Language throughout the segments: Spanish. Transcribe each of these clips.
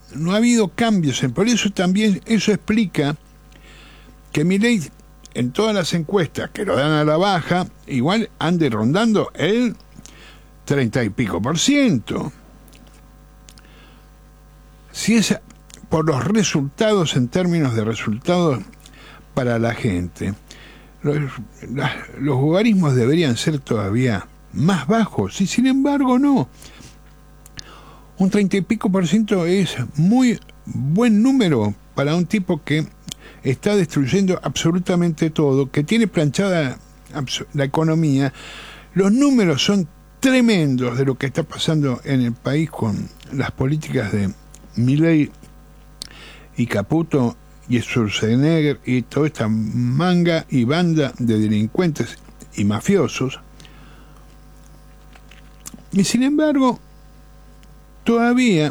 no ha habido cambios. Por eso también eso explica que Milei en todas las encuestas que lo dan a la baja, igual ande rondando el 30 y pico %. Si es por los resultados, en términos de resultados para la gente, los logaritmos deberían ser todavía más bajos, y sin embargo no. Un 30 y pico % es muy buen número para un tipo que está destruyendo absolutamente todo, que tiene planchada la economía. Los números son tremendos de lo que está pasando en el país con las políticas de Milei y Caputo y Schwarzenegger y toda esta manga y banda de delincuentes y mafiosos. Y sin embargo, todavía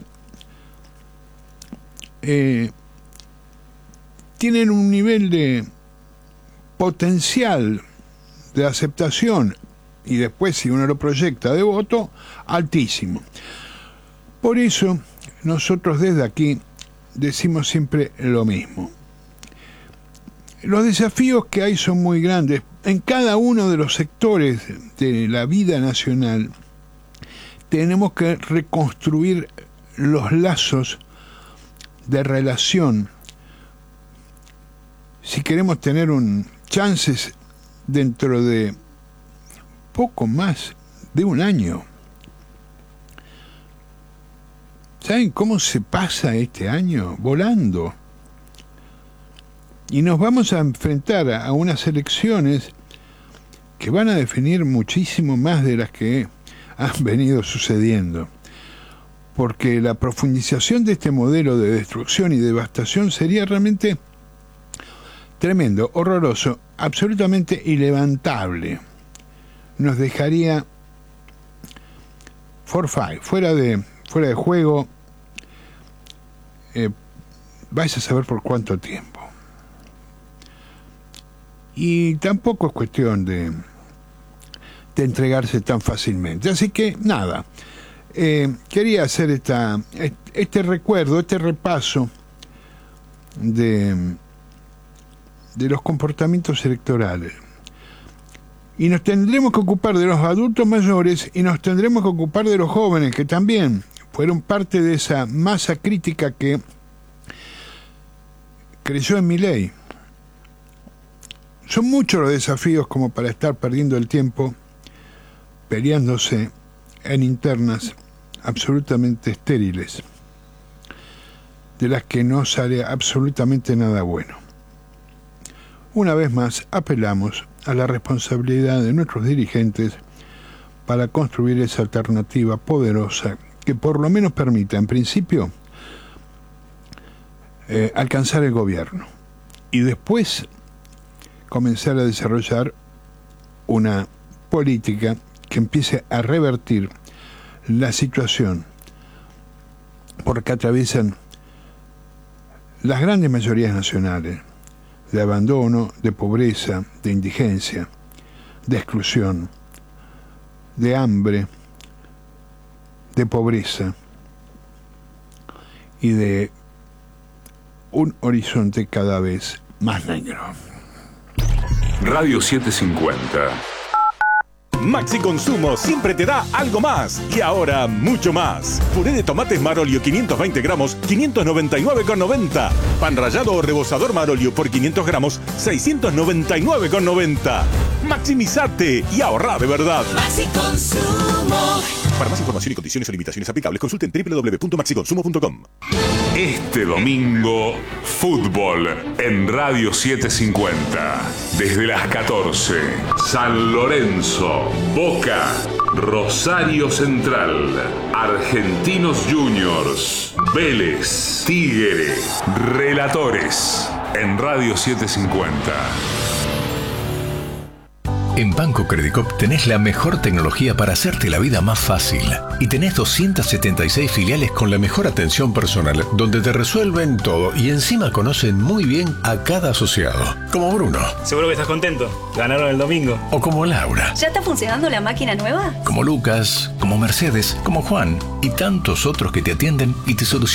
tienen un nivel de potencial de aceptación y después, si uno lo proyecta, de voto, altísimo. Por eso, nosotros desde aquí decimos siempre lo mismo. Los desafíos que hay son muy grandes. En cada uno de los sectores de la vida nacional tenemos que reconstruir los lazos de relación si queremos tener chances dentro de poco más de un año. ¿Saben cómo se pasa este año? Volando. Y nos vamos a enfrentar a unas elecciones que van a definir muchísimo más de las que han venido sucediendo. Porque la profundización de este modelo de destrucción y devastación sería realmente tremendo, horroroso, absolutamente ilevantable. Nos dejaría fuera de juego, vais a saber por cuánto tiempo. Y tampoco es cuestión de entregarse tan fácilmente. Así que nada, quería hacer este recuerdo, este repaso de los comportamientos electorales. Y nos tendremos que ocupar de los adultos mayores y nos tendremos que ocupar de los jóvenes, que también fueron parte de esa masa crítica que creyó en Milei. Son muchos los desafíos como para estar perdiendo el tiempo peleándose en internas absolutamente estériles, de las que no sale absolutamente nada bueno. Una vez más, apelamos a la responsabilidad de nuestros dirigentes para construir esa alternativa poderosa que por lo menos permita, en principio, alcanzar el gobierno y después comenzar a desarrollar una política que empiece a revertir la situación por que atraviesan las grandes mayorías nacionales, de abandono, de pobreza, de indigencia, de exclusión, de hambre, de pobreza y de un horizonte cada vez más negro. Radio 750. Maxi Consumo siempre te da algo más. Y ahora, mucho más. Puré de tomates Marolio 520 gramos, 599,90. Pan rallado o rebozador Marolio por 500 gramos, 699,90. Maximizate y ahorrá de verdad. Maxi Consumo. Para más información y condiciones o limitaciones aplicables, consulten www.maxiconsumo.com. Este domingo, fútbol en Radio 750. Desde las 14. San Lorenzo, Boca, Rosario Central, Argentinos Juniors, Vélez, Tigre, Relatores en Radio 750. En Banco Credicop tenés la mejor tecnología para hacerte la vida más fácil. Y tenés 276 filiales con la mejor atención personal, donde te resuelven todo y encima conocen muy bien a cada asociado. Como Bruno. Seguro que estás contento. Ganaron el domingo. O como Laura. ¿Ya está funcionando la máquina nueva? Como Lucas, como Mercedes, como Juan y tantos otros que te atienden y te solucionan